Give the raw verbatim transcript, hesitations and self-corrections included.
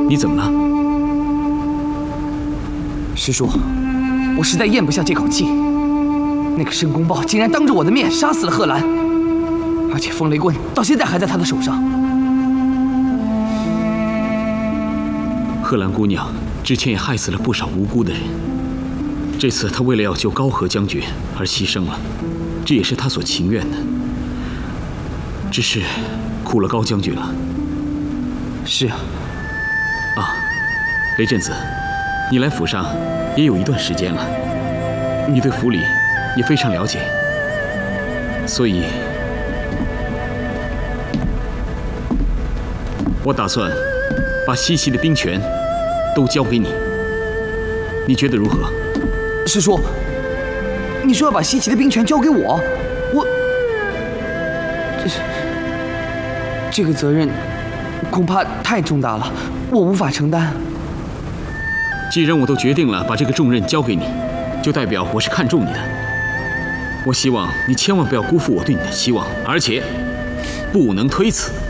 你怎么了？ 师叔，我实在咽不下这口气。那个申公豹竟然当着我的面杀死了贺兰，而且风雷棍到现在还在他的手上。 贺兰姑娘之前也害死了不少无辜的人，这次她为了要救高和将军而牺牲了，这也是她所情愿的。只是苦了高将军了。 是啊。 啊，雷震子，你来府上也有一段时间了，你对府里也非常了解，所以，我打算把西岐的兵权都交给你，你觉得如何？ 师叔，你说要把西岐的兵权交给我，我这是这个责任恐怕太重大了，我无法承担。 既然我都决定了把这个重任交给你，就代表我是看重你的。我希望你千万不要辜负我对你的希望，而且不能推辞。